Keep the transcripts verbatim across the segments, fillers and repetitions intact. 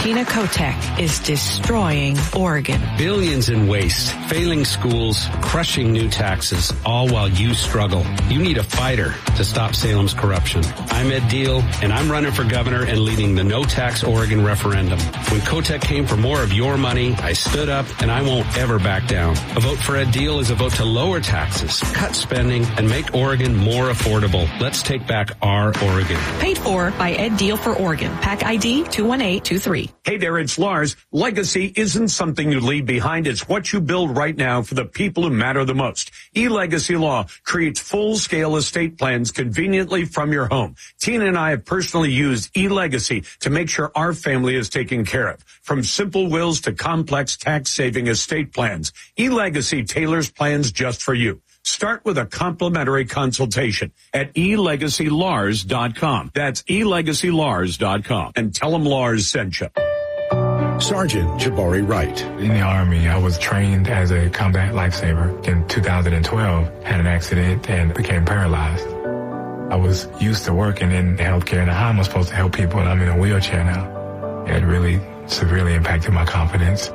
Tina Kotek is destroying Oregon. Billions in waste, failing schools, crushing new taxes, all while you struggle. You need a fighter to stop Salem's corruption. I'm Ed Deal, and I'm running for governor and leading the No Tax Oregon referendum. When Kotek came for more of your money, I stood up, and I won't ever back down. A vote for Ed Deal is a vote to lower taxes, cut spending, and make Oregon more affordable. Let's take back our Oregon. Paid for by Ed Deal for Oregon. Pack I D two one eight two three. Hey there, it's Lars. Legacy isn't something you leave behind. It's what you build right now for the people who matter the most. eLegacy Law creates full-scale estate plans conveniently from your home. Tina and I have personally used eLegacy to make sure our family is taken care of. From simple wills to complex tax-saving estate plans, eLegacy tailors plans just for you. Start with a complimentary consultation at e legacy lars dot com. That's e legacy lars dot com. And tell them Lars sent you. Sergeant Jabari Wright. In the Army, I was trained as a combat lifesaver. In two thousand twelve, had an accident and became paralyzed. I was used to working in healthcare and how am I supposed to help people, and I'm in a wheelchair now. It really severely impacted my confidence.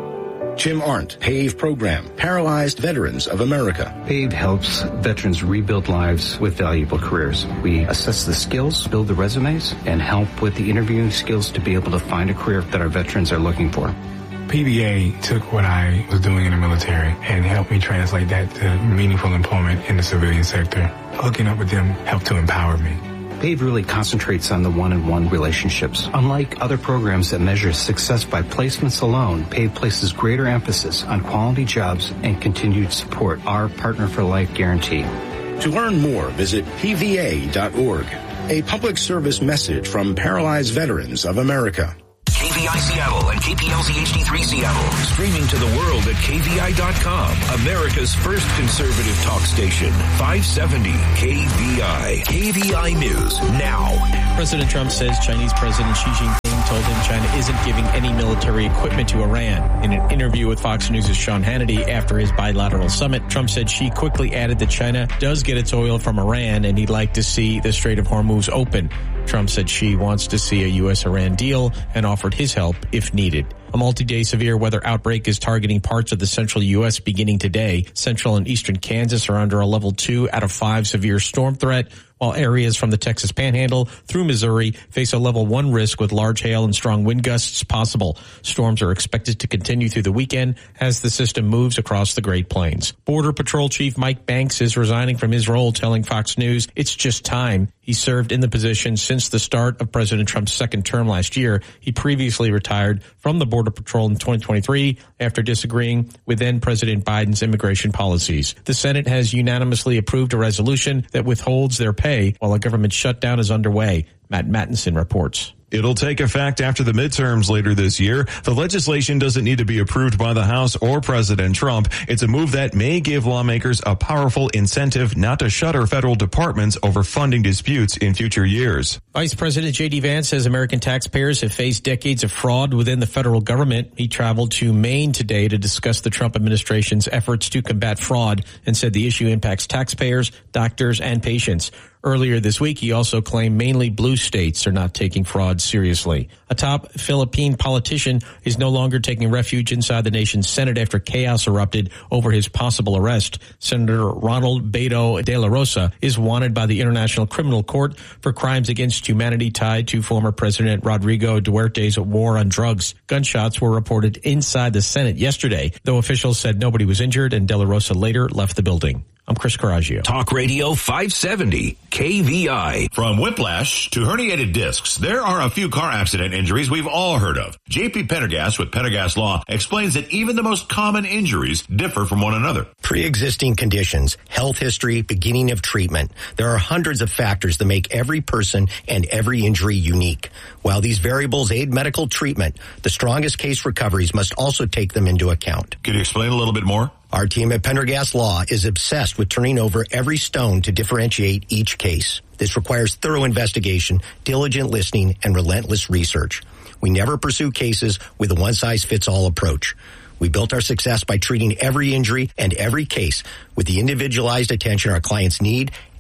Jim Arndt, PAVE program, Paralyzed Veterans of America. PAVE helps veterans rebuild lives with valuable careers. We assess the skills, build the resumes, and help with the interviewing skills to be able to find a career that our veterans are looking for. P V A took what I was doing in the military and helped me translate that to meaningful employment in the civilian sector. Hooking up with them helped to empower me. PAVE really concentrates on the one-on-one relationships. Unlike other programs that measure success by placements alone, PAVE places greater emphasis on quality jobs and continued support, our Partner for Life guarantee. To learn more, visit p v a dot org. A public service message from Paralyzed Veterans of America. K V I Seattle and K P L Z H D three Seattle. Streaming to the world at K V I dot com. America's first conservative talk station. five seventy K V I. K V I News now. President Trump says Chinese President Xi Jinping told him China isn't giving any military equipment to Iran. In an interview with Fox News' Sean Hannity after his bilateral summit, Trump said Xi quickly added that China does get its oil from Iran and he'd like to see the Strait of Hormuz open. Trump said Xi wants to see a U S Iran deal and offered his help if needed. A multi-day severe weather outbreak is targeting parts of the central U S beginning today. Central and eastern Kansas are under a level two out of five severe storm threat, while areas from the Texas Panhandle through Missouri face a level one risk with large hail and strong wind gusts possible. Storms are expected to continue through the weekend as the system moves across the Great Plains. Border Patrol Chief Mike Banks is resigning from his role, telling Fox News it's just time. He served in the position since the start of President Trump's second term last year. He previously retired from the Border Patrol in twenty twenty-three after disagreeing with then President Biden's immigration policies. The Senate has unanimously approved a resolution that withholds their pay while a government shutdown is underway. Matt Mattinson reports. It'll take effect after the midterms later this year. The legislation doesn't need to be approved by the House or President Trump. It's a move that may give lawmakers a powerful incentive not to shutter federal departments over funding disputes in future years. Vice President J D Vance says American taxpayers have faced decades of fraud within the federal government. He traveled to Maine today to discuss the Trump administration's efforts to combat fraud and said the issue impacts taxpayers, doctors, and patients. Earlier this week, he also claimed mainly blue states are not taking fraud seriously. A top Philippine politician is no longer taking refuge inside the nation's Senate after chaos erupted over his possible arrest. Senator Ronald Beto de la Rosa is wanted by the International Criminal Court for crimes against humanity tied to former President Rodrigo Duterte's war on drugs. Gunshots were reported inside the Senate yesterday, though officials said nobody was injured and de la Rosa later left the building. I'm Chris Coraggio. Talk Radio five seventy K V I. From whiplash to herniated discs, there are a few car accident injuries we've all heard of. J P Pendergast with Pendergast Law explains that even the most common injuries differ from one another. Pre-existing conditions, health history, beginning of treatment. There are hundreds of factors that make every person and every injury unique. While these variables aid medical treatment, the strongest case recoveries must also take them into account. Can you explain a little bit more? Our team at Pendergast Law is obsessed with turning over every stone to differentiate each case. This requires thorough investigation, diligent listening, and relentless research. We never pursue cases with a one-size-fits-all approach. We built our success by treating every injury and every case with the individualized attention our clients need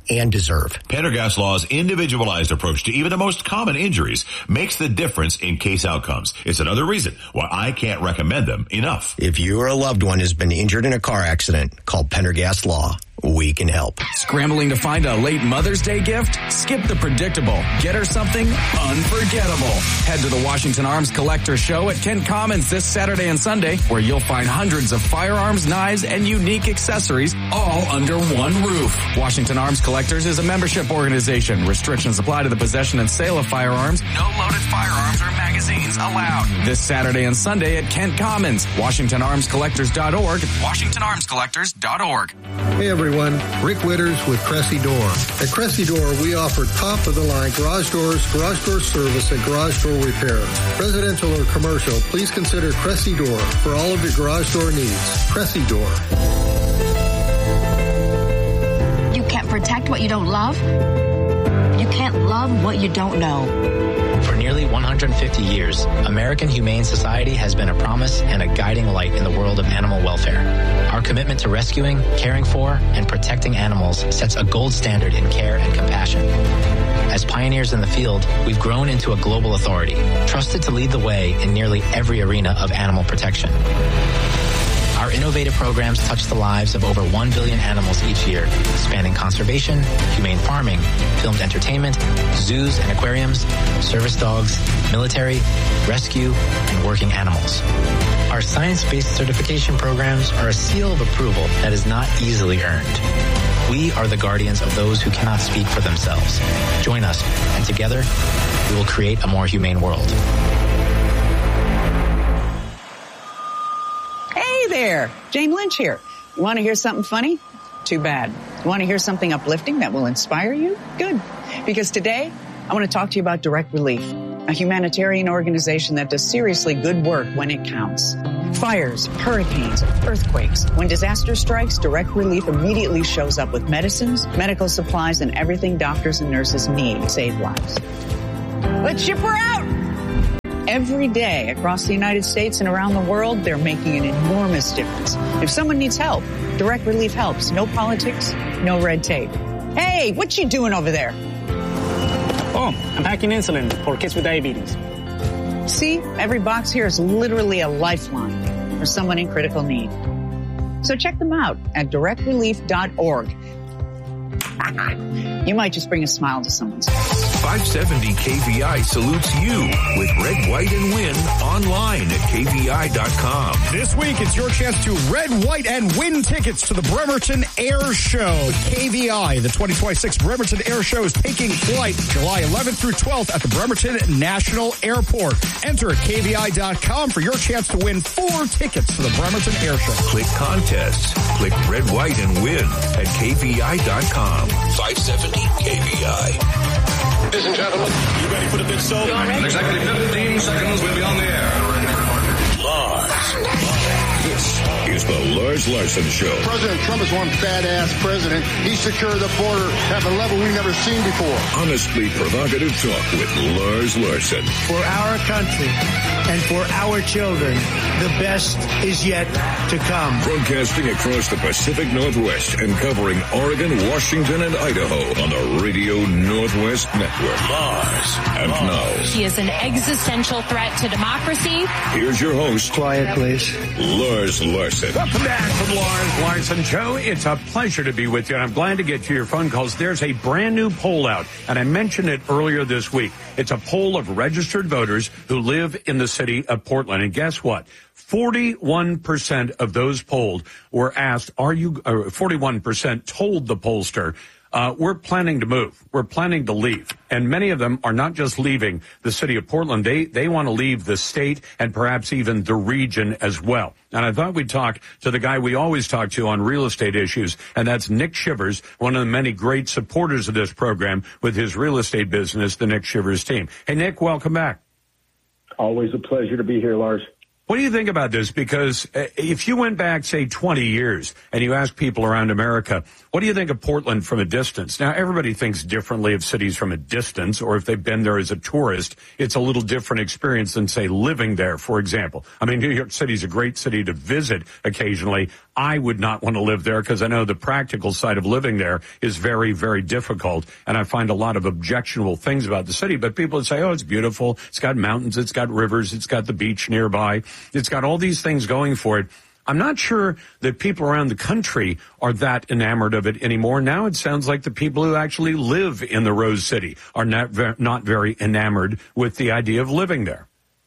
and deserve. Pendergast Law's individualized approach to even the most common injuries makes the difference in case outcomes. It's another reason why I can't recommend them enough. If you or a loved one has been injured in a car accident, call Pendergast Law. We can help. Scrambling to find a late Mother's Day gift? Skip the predictable. Get her something unforgettable. Head to the Washington Arms Collector Show at Kent Commons this Saturday and Sunday, where you'll find hundreds of firearms, knives, and unique accessories all under one roof. Washington Arms Collectors is a membership organization. Restrictions apply to the possession and sale of firearms. No loaded firearms or magazines allowed. This Saturday and Sunday at Kent Commons. Washington Arms Collectors dot org. Washington Arms Collectors dot org. Hey everyone, Rick Witters with Cressy Door. At Cressy Door, we offer top-of-the-line garage doors, garage door service, and garage door repair. Residential or commercial, please consider Cressy Door for all of your garage door needs. Cressy Door. You can't protect what you don't love. You can't love what you don't know. For nearly one hundred fifty years, American Humane Society has been a promise and a guiding light in the world of animal welfare. Our commitment to rescuing, caring for, and protecting animals sets a gold standard in care and compassion. As pioneers in the field, we've grown into a global authority, trusted to lead the way in nearly every arena of animal protection. Our innovative programs touch the lives of over one billion animals each year, spanning conservation, humane farming, filmed entertainment, zoos and aquariums, service dogs, military, rescue, and working animals. Our science-based certification programs are a seal of approval that is not easily earned. We are the guardians of those who cannot speak for themselves. Join us, and together, we will create a more humane world. There, Jane Lynch here. You want to hear something funny? Too bad. You want to hear something uplifting that will inspire you? Good. Because today, I want to talk to you about Direct Relief, a humanitarian organization that does seriously good work when it counts. Fires, hurricanes, earthquakes. When disaster strikes, Direct Relief immediately shows up with medicines, medical supplies, and everything doctors and nurses need to save lives. Let's ship her out! Every day across the United States and around the world, they're making an enormous difference. If someone needs help, Direct Relief helps. No politics, no red tape. Hey, what you doing over there? Oh, I'm packing insulin for kids with diabetes. See, every box here is literally a lifeline for someone in critical need. So check them out at direct relief dot org. You might just bring a smile to someone's face. five seventy K V I salutes you with Red, White, and Win online at K V I dot com. This week, it's your chance to Red, White, and Win tickets to the Bremerton Air Show. K V I, the twenty twenty-six Bremerton Air Show is taking flight July eleventh through twelfth at the Bremerton National Airport. Enter at K V I dot com for your chance to win four tickets to the Bremerton Air Show. Click contests. Click Red, White, and Win at K V I dot com. five seventy K V I. Ladies and gentlemen, you ready for the big show? In exactly fifteen seconds, we'll be on the air. Lars. This is the Lars Larson Show. President Trump is one badass president. He secured the border at a level we've never seen before. Honestly provocative talk with Lars Larson. For our country and for our children, the best is yet to come. Broadcasting across the Pacific Northwest and covering Oregon, Washington, and Idaho on the Radio Northwest Network. Lars. And now. He is an existential threat to democracy. Here's your host. Quiet, please. Lars Larson. Welcome back from Lars Larson Show. It's a pleasure to be with you, and I'm glad to get to your phone calls. There's a brand new poll out, and I mentioned it earlier this week. It's a poll of registered voters who live in the city of Portland, and guess what? forty-one percent of those polled were asked, are you, uh, forty-one percent told the pollster, Uh, we're planning to move. We're planning to leave. And many of them are not just leaving the city of Portland. They, they want to leave the state and perhaps even the region as well. And I thought we'd talk to the guy we always talk to on real estate issues, and that's Nick Shivers, one of the many great supporters of this program with his real estate business, the Nick Shivers team. Hey, Nick, welcome back. Always a pleasure to be here, Lars. What do you think about this? Because if you went back, say, twenty years and you ask people around America, what do you think of Portland from a distance? Now, everybody thinks differently of cities from a distance, or if they've been there as a tourist, it's a little different experience than, say, living there, for example. I mean, New York City's a great city to visit occasionally. I would not want to live there because I know the practical side of living there is very, very difficult. And I find a lot of objectionable things about the city. But people would say, oh, it's beautiful. It's got mountains. It's got rivers. It's got the beach nearby. It's got all these things going for it. I'm not sure that people around the country are that enamored of it anymore. Now it sounds like the people who actually live in the Rose City are not, not very enamored with the idea of living there.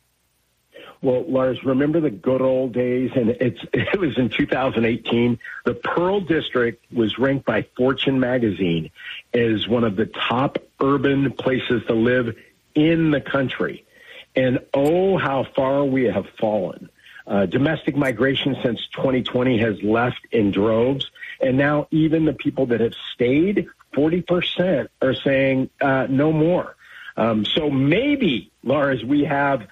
Well, Lars, remember the good old days, and it's it was in two thousand eighteen. The Pearl District was ranked by Fortune magazine as one of the top urban places to live in the country. And oh, how far we have fallen. Uh, domestic migration since twenty twenty has left in droves, and now even the people that have stayed, forty percent are saying uh, no more. Um, so maybe, Lars, we have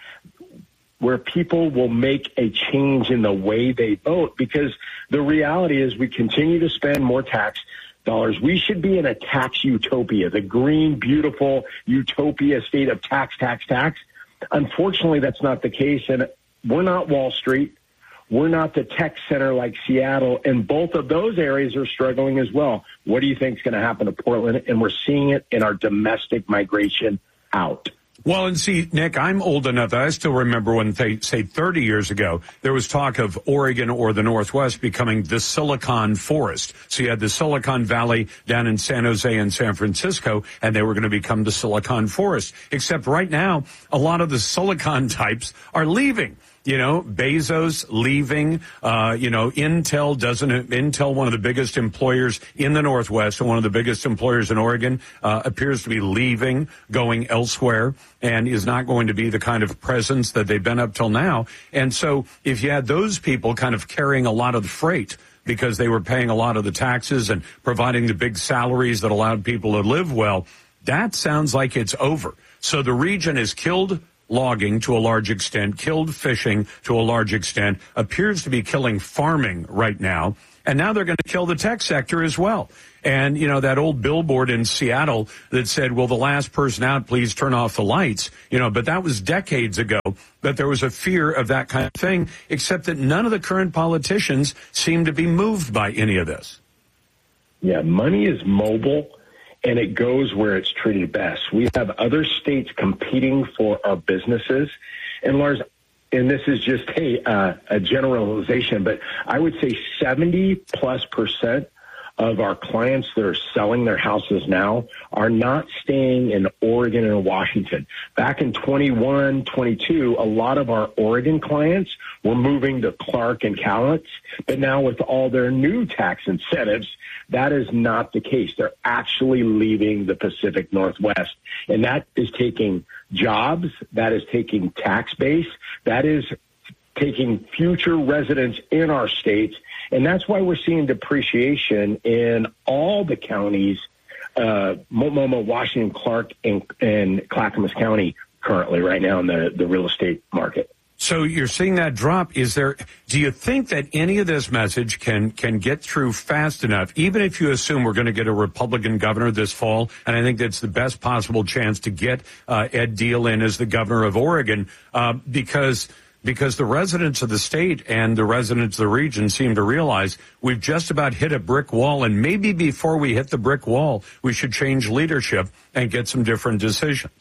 where people will make a change in the way they vote, because the reality is we continue to spend more tax dollars. We should be in a tax utopia, the green, beautiful utopia state of tax, tax, tax. Unfortunately, that's not the case, and we're not Wall Street. We're not the tech center like Seattle, and both of those areas are struggling as well. What do you think is going to happen to Portland? And we're seeing it in our domestic migration out. Well, and see, Nick, I'm old enough that I still remember when, they say thirty years ago, there was talk of Oregon or the Northwest becoming the Silicon Forest. So you had the Silicon Valley down in San Jose and San Francisco, and they were going to become the Silicon Forest. Except right now, a lot of the Silicon types are leaving. You know, Bezos leaving, uh, you know, Intel doesn't, Intel, one of the biggest employers in the Northwest and one of the biggest employers in Oregon, uh, appears to be leaving, going elsewhere, and is not going to be the kind of presence that they've been up till now. And so if you had those people kind of carrying a lot of the freight because they were paying a lot of the taxes and providing the big salaries that allowed people to live well, that sounds like it's over. So the region is killed logging to a large extent, killed fishing to a large extent, appears to be killing farming right now. And now they're going to kill the tech sector as well. And, you know, that old billboard in Seattle that said, will the last person out please turn off the lights? You know, but that was decades ago that there was a fear of that kind of thing, except that none of the current politicians seem to be moved by any of this. Yeah, money is mobile, and it goes where it's treated best. We have other states competing for our businesses. And Lars, and this is just a, uh, a generalization, but I would say seventy plus percent of our clients that are selling their houses now are not staying in Oregon and Washington. Back in twenty-one, twenty-two, a lot of our Oregon clients were moving to Clark and Cowlitz, but now with all their new tax incentives, that is not the case. They're actually leaving the Pacific Northwest, and that is taking jobs, that is taking tax base, that is taking future residents in our states, and that's why we're seeing depreciation in all the counties, uh, Multnomah, Washington, Clark, and, and Clackamas County currently right now in the, the real estate market. So you're seeing that drop. Is there, do you think that any of this message can, can get through fast enough, even if you assume we're going to get a Republican governor this fall? And I think that's the best possible chance to get uh, Ed Deal in as the governor of Oregon, uh, because because the residents of the state and the residents of the region seem to realize we've just about hit a brick wall, and maybe before we hit the brick wall, we should change leadership and get some different decisions.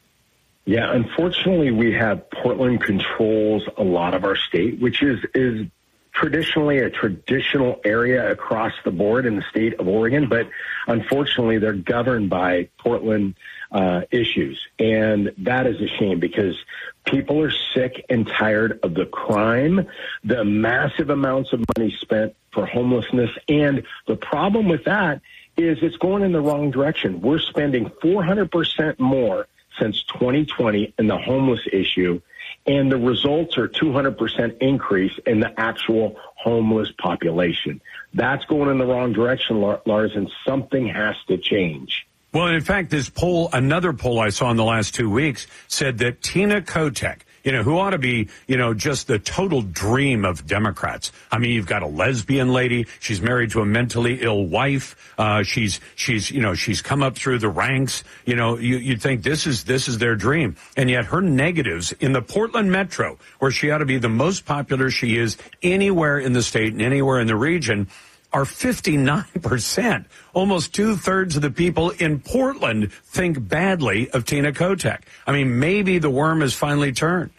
Yeah, unfortunately, we have Portland controls a lot of our state, which is, is traditionally a traditional area across the board in the state of Oregon. But unfortunately, they're governed by Portland uh, issues. And that is a shame because people are sick and tired of the crime, the massive amounts of money spent for homelessness. And the problem with that is it's going in the wrong direction. We're spending four hundred percent more since twenty twenty in the homeless issue, and the results are two hundred percent increase in the actual homeless population. That's going in the wrong direction, Lars, and something has to change. Well, in fact, this poll, another poll I saw in the last two weeks, said that Tina Kotek, you know, who ought to be, you know, just the total dream of Democrats. I mean, you've got a lesbian lady. She's married to a mentally ill wife. Uh, she's, she's, you know, she's come up through the ranks. You know, you, you'd think this is, this is their dream. And yet her negatives in the Portland metro, where she ought to be the most popular she is anywhere in the state and anywhere in the region, are fifty-nine percent. Almost two-thirds of the people in Portland think badly of Tina Kotek. I mean, maybe the worm has finally turned.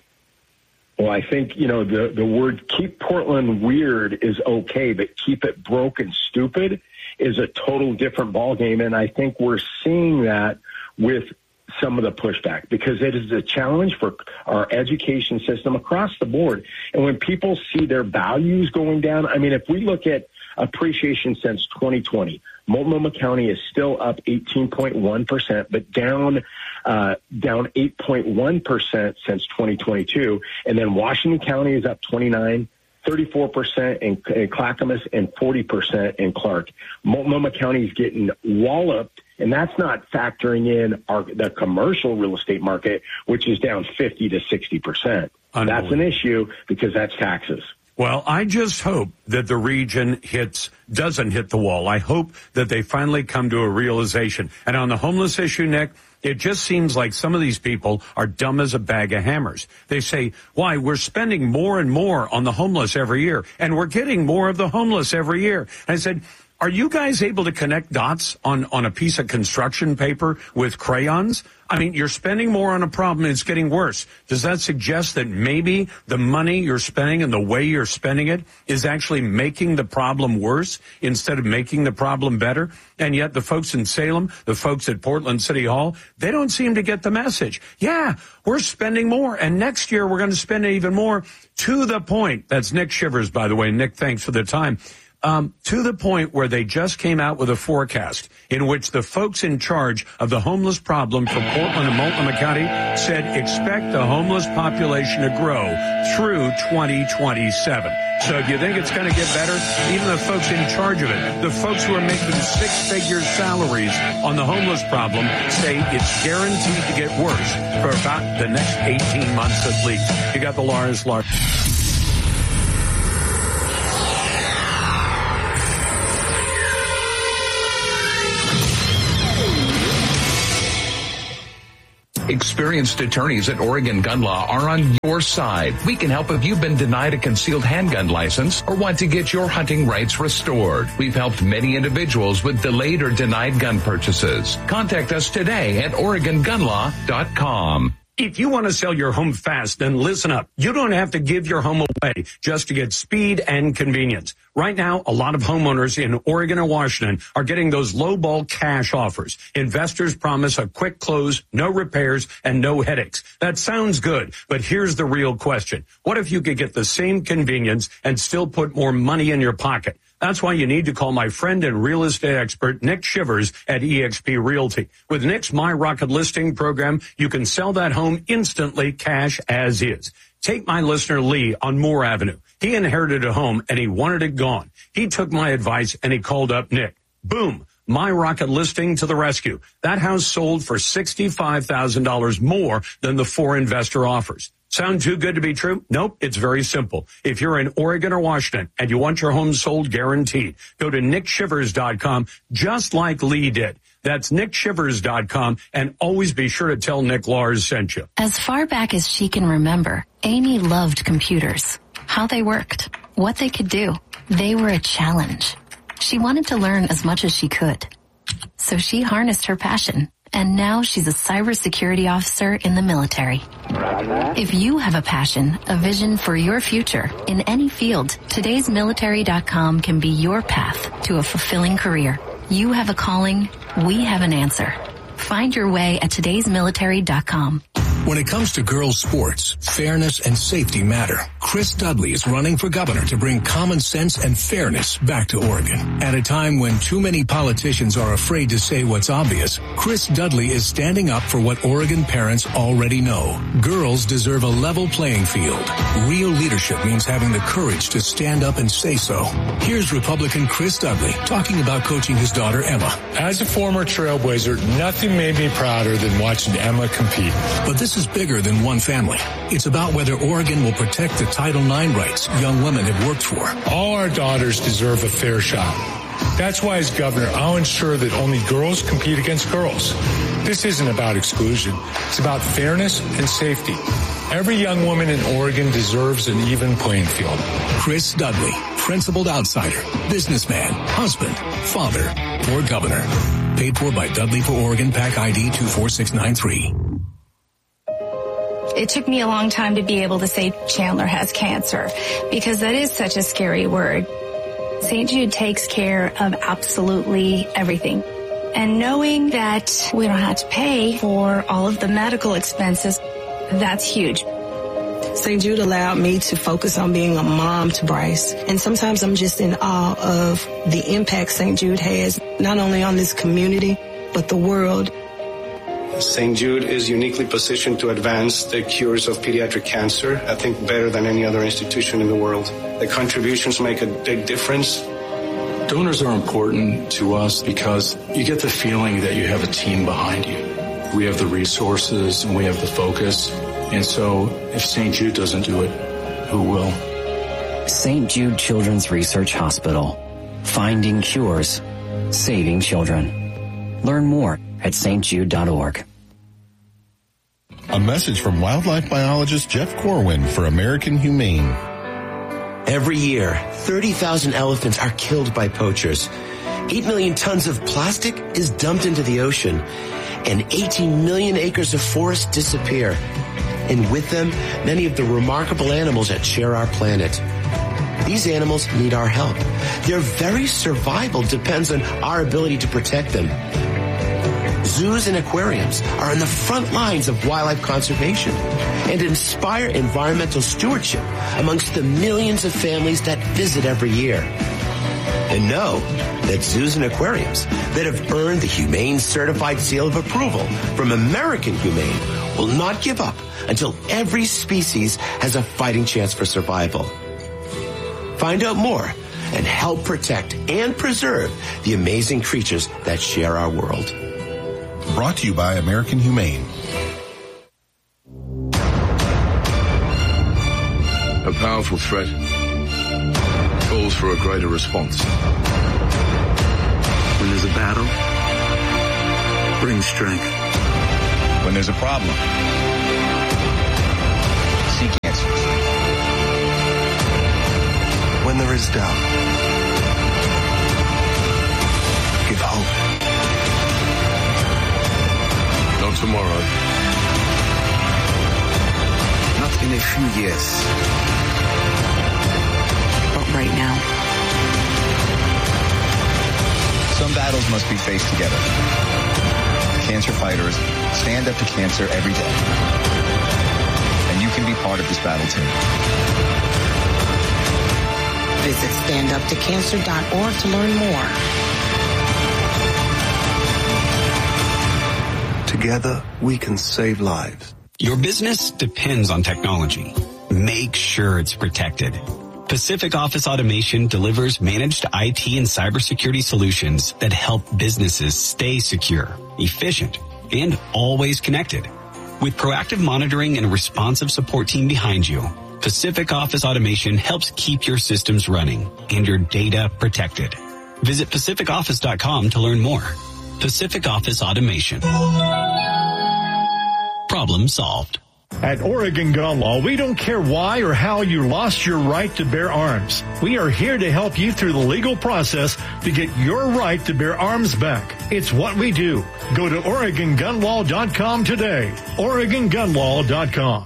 Well, I think, you know, the, the word keep Portland weird is okay, but keep it broke and stupid is a total different ballgame. And I think we're seeing that with some of the pushback, because it is a challenge for our education system across the board. And when people see their values going down, I mean, if we look at appreciation since twenty twenty, Multnomah County is still up eighteen point one percent, but down uh, down eight point one percent since twenty twenty-two. And then Washington County is up twenty-nine, thirty-four percent in, in Clackamas, and forty percent in Clark. Multnomah County is getting walloped, and that's not factoring in our, the commercial real estate market, which is down fifty to sixty percent. That's an issue because that's taxes. Well, I just hope that the region hits, doesn't hit the wall. I hope that they finally come to a realization. And on the homeless issue, Nick, it just seems like some of these people are dumb as a bag of hammers. They say, why, we're spending more and more on the homeless every year, and we're getting more of the homeless every year. And I said, are you guys able to connect dots on, on a piece of construction paper with crayons? I mean, you're spending more on a problem, and it's getting worse. Does that suggest that maybe the money you're spending and the way you're spending it is actually making the problem worse instead of making the problem better? And yet the folks in Salem, the folks at Portland City Hall, they don't seem to get the message. Yeah, we're spending more, and next year we're going to spend even more, to the point. That's Nick Shivers, by the way. Nick, thanks for the time. Um, to the point where they just came out with a forecast in which the folks in charge of the homeless problem for Portland and Multnomah County said expect the homeless population to grow through twenty twenty-seven. So if you think it's going to get better, even the folks in charge of it, the folks who are making six-figure salaries on the homeless problem, say it's guaranteed to get worse for about the next eighteen months at least. You got the Lars Larson. Experienced attorneys at Oregon Gun Law are on your side. We can help if you've been denied a concealed handgun license or want to get your hunting rights restored. We've helped many individuals with delayed or denied gun purchases. Contact us today at Oregon Gun Law dot com. If you want to sell your home fast, then listen up. You don't have to give your home away just to get speed and convenience. Right now, a lot of homeowners in Oregon and Washington are getting those low-ball cash offers. Investors promise a quick close, no repairs, and no headaches. That sounds good, but here's the real question. What if you could get the same convenience and still put more money in your pocket? That's why you need to call my friend and real estate expert, Nick Shivers at E X P Realty. With Nick's My Rocket Listing program, you can sell that home instantly, cash as is. Take my listener Lee on Moore Avenue. He inherited a home and he wanted it gone. He took my advice and he called up Nick. Boom. My Rocket Listing to the rescue. That house sold for sixty-five thousand dollars more than the four investor offers. Sound too good to be true? Nope, it's very simple. If you're in Oregon or Washington and you want your home sold guaranteed, go to nick shivers dot com just like Lee did. That's nick shivers dot com, and always be sure to tell Nick Lars sent you. As far back as she can remember, Amy loved computers. How they worked, what they could do. They were a challenge. She wanted to learn as much as she could. So she harnessed her passion. And now she's a cybersecurity officer in the military. If you have a passion, a vision for your future in any field, todays military dot com can be your path to a fulfilling career. You have a calling, we have an answer. Find your way at todays military dot com. When it comes to girls' sports, fairness and safety matter. Chris Dudley is running for governor to bring common sense and fairness back to Oregon. At a time when too many politicians are afraid to say what's obvious, Chris Dudley is standing up for what Oregon parents already know. Girls deserve a level playing field. Real leadership means having the courage to stand up and say so. Here's Republican Chris Dudley talking about coaching his daughter Emma. As a former Trailblazer, nothing made me prouder than watching Emma compete. But this is bigger than one family. It's about whether Oregon will protect the Title nine rights young women have worked for. All our daughters deserve a fair shot. That's why, as governor, I'll ensure that only girls compete against girls. This isn't about exclusion. It's about fairness and safety. Every young woman in Oregon deserves an even playing field. Chris Dudley, principled outsider, businessman, husband, father, for governor. Paid for by Dudley for Oregon, PAC I D two four six nine three. It took me a long time to be able to say Chandler has cancer because that is such a scary word. Saint Jude takes care of absolutely everything. And knowing that we don't have to pay for all of the medical expenses, that's huge. Saint Jude allowed me to focus on being a mom to Bryce. And sometimes I'm just in awe of the impact Saint Jude has, not only on this community, but the world. Saint Jude is uniquely positioned to advance the cures of pediatric cancer, I think better than any other institution in the world. The contributions make a big difference. Donors are important to us because you get the feeling that you have a team behind you. We have the resources and we have the focus. And so if Saint Jude doesn't do it, who will? Saint Jude Children's Research Hospital. Finding cures. Saving children. Learn more at s t jude dot org. A message from wildlife biologist Jeff Corwin for American Humane. Every year, thirty thousand elephants are killed by poachers. eight million tons of plastic is dumped into the ocean, and eighteen million acres of forest disappear. And with them, many of the remarkable animals that share our planet. These animals need our help. Their very survival depends on our ability to protect them. Zoos and aquariums are on the front lines of wildlife conservation and inspire environmental stewardship amongst the millions of families that visit every year. And know that zoos and aquariums that have earned the Humane Certified Seal of Approval from American Humane will not give up until every species has a fighting chance for survival. Find out more and help protect and preserve the amazing creatures that share our world. Brought to you by American Humane. A powerful threat calls for a greater response. When there's a battle, bring strength. When there's a problem, seek answers. When there is doubt, give hope. Not tomorrow. Not in a few years. But right now. Some battles must be faced together. Cancer fighters stand up to cancer every day. And you can be part of this battle too. Visit stand up to cancer dot org to learn more. Together, we can save lives. Your business depends on technology. Make sure it's protected. Pacific Office Automation delivers managed I T and cybersecurity solutions that help businesses stay secure, efficient, and always connected. With proactive monitoring and a responsive support team behind you, Pacific Office Automation helps keep your systems running and your data protected. Visit pacific office dot com to learn more. Pacific Office Automation. Problem solved. At Oregon Gun Law, we don't care why or how you lost your right to bear arms. We are here to help you through the legal process to get your right to bear arms back. It's what we do. Go to oregon gun law dot com today. oregon gun law dot com.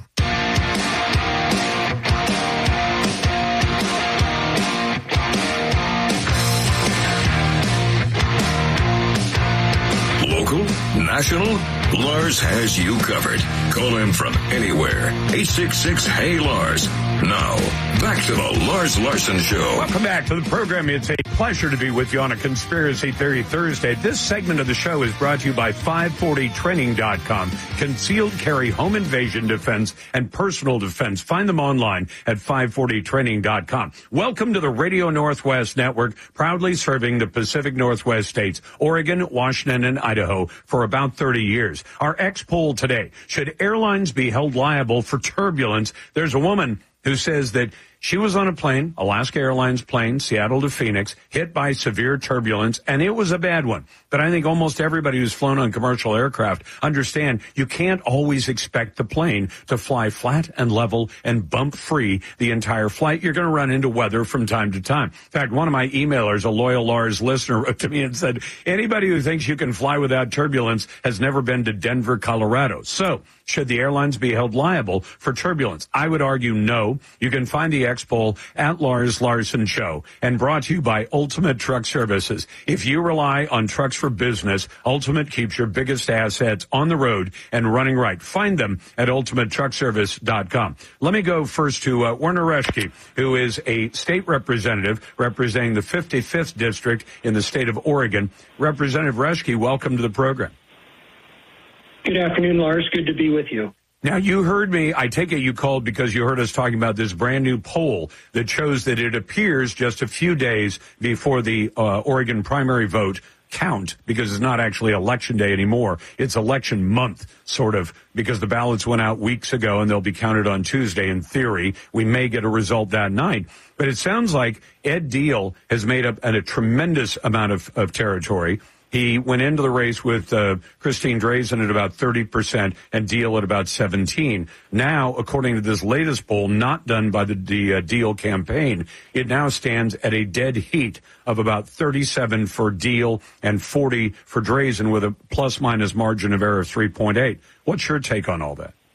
Local, national, Lars has you covered. Call him from anywhere. eight six six, hey Lars. Now, back to the Lars Larson Show. Welcome back to the program. It's a pleasure to be with you on a Conspiracy Theory Thursday. This segment of the show is brought to you by five forty training dot com. Concealed carry, home invasion defense, and personal defense. Find them online at five forty training dot com. Welcome to the Radio Northwest Network, proudly serving the Pacific Northwest states, Oregon, Washington, and Idaho for about thirty years. Next, our X poll today. Should airlines be held liable for turbulence? There's a woman who says that she was on a plane, Alaska Airlines plane, Seattle to Phoenix, hit by severe turbulence, and it was a bad one. But I think almost everybody who's flown on commercial aircraft understand you can't always expect the plane to fly flat and level and bump free the entire flight. You're going to run into weather from time to time. In fact, one of my emailers, a loyal Lars listener, wrote to me and said, anybody who thinks you can fly without turbulence has never been to Denver, Colorado. So, should the airlines be held liable for turbulence? I would argue no. You can find the X poll at Lars Larson Show, and brought to you by Ultimate Truck Services. If you rely on trucks for business, Ultimate keeps your biggest assets on the road and running right. Find them at ultimate truck service dot com. Let me go first to uh, Werner Reschke, who is a state representative representing the fifty-fifth district in the state of Oregon. Representative Reschke, welcome to the program. Good afternoon, Lars. Good to be with you. Now, you heard me. I take it you called because you heard us talking about this brand new poll that shows that it appears just a few days before the uh, Oregon primary vote count, because it's not actually election day anymore. It's election month, sort of, because the ballots went out weeks ago and they'll be counted on Tuesday. In theory, we may get a result that night. But it sounds like Ed Diehl has made up a tremendous amount of, of territory. He went into the race with uh, Christine Drazan at about thirty percent and Diehl at about seventeen. Now, according to this latest poll, not done by the, the uh, Diehl campaign, it now stands at a dead heat of about thirty-seven for Diehl and forty for Drazan, with a plus-minus margin of error of three point eight. What's your take on all that?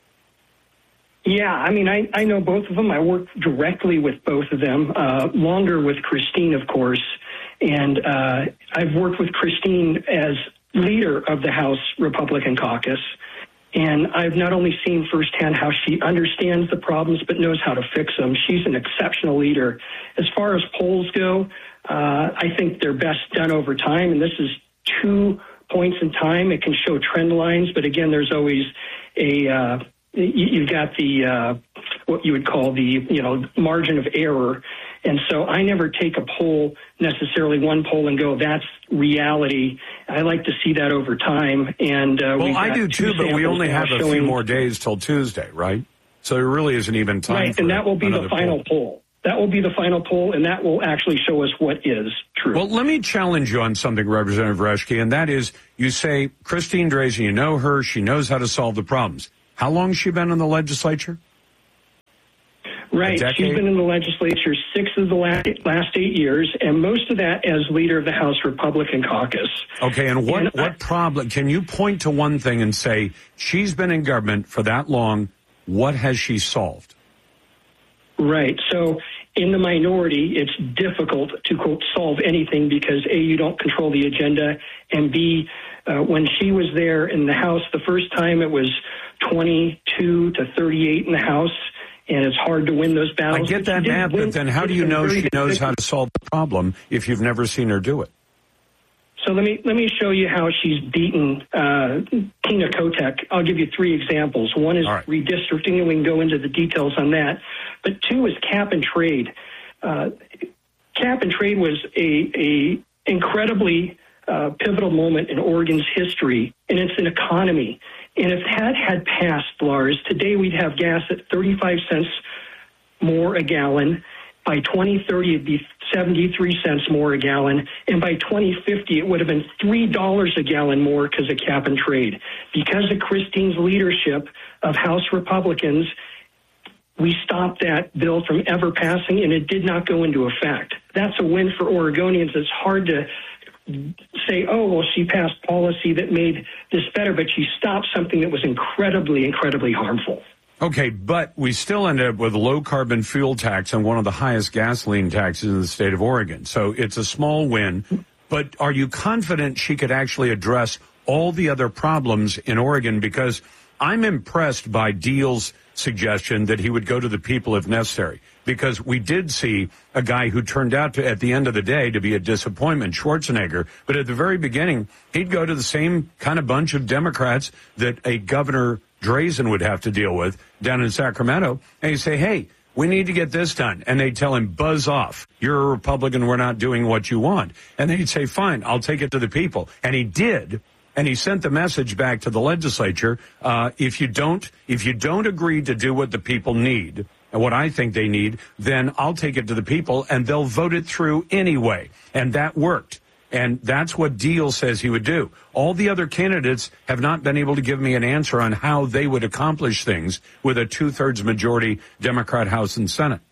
Yeah, I mean, I, I know both of them. I work directly with both of them, uh, longer with Christine, of course. And uh, I've worked with Christine as leader of the House Republican caucus. And I've not only seen firsthand how she understands the problems but knows how to fix them. She's an exceptional leader. As far as polls go, uh, I think they're best done over time. And this is two points in time. It can show trend lines. But again, there's always a uh, you've got the uh, what you would call the, you know, margin of error. And so I never take a poll, necessarily one poll, and go, that's reality. I like to see that over time. And uh, well, I do too, but we only have a showing, few more days till Tuesday, right? So there really isn't even time. Right, for and that will be the final poll. poll. That will be the final poll, and that will actually show us what is true. Well, let me challenge you on something, Representative Reschke, and that is, you say Christine Drazan, you know her, she knows how to solve the problems. How long has she been in the legislature? Right. She's been in the legislature six of the last, last eight years, and most of that as leader of the House Republican caucus. Okay, and what, and what I, problem, can you point to one thing and say, she's been in government for that long, what has she solved? Right. So in the minority, it's difficult to, quote, solve anything because, A, you don't control the agenda, and B, uh, when she was there in the House the first time, it was twenty-two to thirty-eight in the House. And it's hard to win those battles. I get that, Matt, but then how do you know she knows how to solve the problem if you've never seen her do it? So let me let me show you how she's beaten uh, Tina Kotek. I'll give you three examples. One is right. redistricting, and we can go into the details on that. But two is cap and trade. Uh, cap and trade was a, a incredibly uh, pivotal moment in Oregon's history, and it's an economy. And if that had passed, Lars, today we'd have gas at thirty-five cents more a gallon. By twenty thirty, it'd be seventy-three cents more a gallon. And by twenty fifty, it would have been three dollars a gallon more because of cap and trade. Because of Christine's leadership of House Republicans, we stopped that bill from ever passing, and it did not go into effect. That's a win for Oregonians. It's hard to say, oh, well, she passed policy that made this better, but she stopped something that was incredibly, incredibly harmful. Okay, but we still end up with a low-carbon fuel tax and one of the highest gasoline taxes in the state of Oregon. So it's a small win, but are you confident she could actually address all the other problems in Oregon? Because I'm impressed by Diehl's suggestion that he would go to the people if necessary, because we did see a guy who turned out to, at the end of the day, to be a disappointment, Schwarzenegger. But at the very beginning, he'd go to the same kind of bunch of Democrats that a Governor Drazan would have to deal with down in Sacramento, and he'd say, hey, we need to get this done. And they'd tell him, buzz off. You're a Republican. We're not doing what you want. And then he'd say, fine, I'll take it to the people. And he did. And he sent the message back to the legislature. Uh, if you don't, if you don't agree to do what the people need and what I think they need, then I'll take it to the people and they'll vote it through anyway. And that worked. And that's what Deal says he would do. All the other candidates have not been able to give me an answer on how they would accomplish things with a two-thirds majority Democrat House and Senate.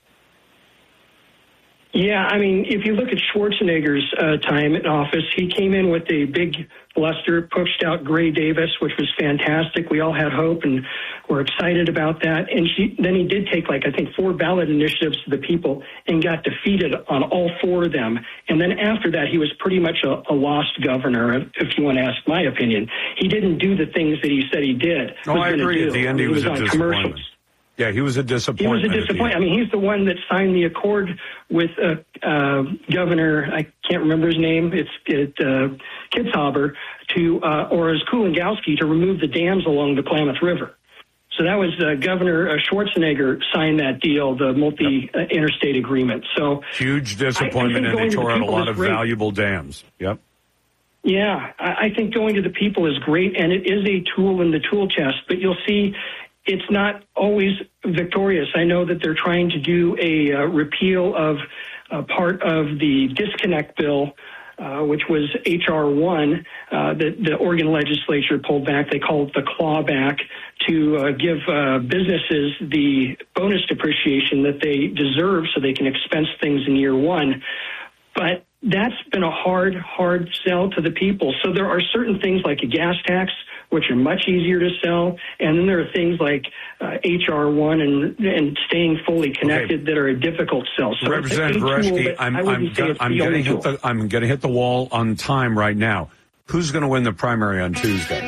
Yeah, I mean, if you look at Schwarzenegger's uh, time in office, he came in with a big bluster, pushed out Gray Davis, which was fantastic. We all had hope and were excited about that. And she, then he did take, like, I think, four ballot initiatives to the people and got defeated on all four of them. And then after that, he was pretty much a, a lost governor, if you want to ask my opinion. He didn't do the things that he said he did. Oh, I agree. Do. At the end, he, he was, was on a disappointment. Yeah, he was a disappointment. He was a disappointment. I mean, he's the one that signed the accord with uh, uh, Governor, I can't remember his name, it's it, uh, Kitzhaber, to, uh, or as Kulingowski, to remove the dams along the Klamath River. So that was uh, Governor uh, Schwarzenegger signed that deal, the multi-interstate uh, agreement. So huge disappointment, I, I and they tore out a lot of great. valuable dams. Yep. Yeah, I, I think going to the people is great, and it is a tool in the tool chest, but you'll see it's not always victorious. I know that they're trying to do a uh, repeal of uh, part of the disconnect bill, uh, which was H R one, uh, that the Oregon legislature pulled back. They call it the clawback, to uh, give uh, businesses the bonus depreciation that they deserve so they can expense things in year one. But that's been a hard, hard sell to the people. So there are certain things like a gas tax, which are much easier to sell. And then there are things like uh, H R one and, and staying fully connected okay. that are a difficult sell. So Representative Goreski, I'm, I'm, I'm going to hit the I'm going to hit the wall on time right now. Who's going to win the primary on Tuesday?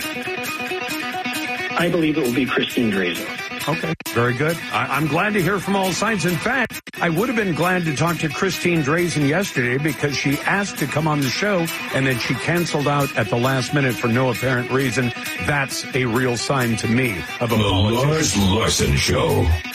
I believe it will be Christine Drazan. Okay, very good. I, I'm glad to hear from all sides. In fact, I would have been glad to talk to Christine Drazan yesterday because she asked to come on the show and then she canceled out at the last minute for no apparent reason. That's a real sign to me of a The politician. Lars Larson Show.